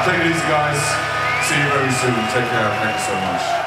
Take it easy, guys. See you very soon. Take care. Thank you so much.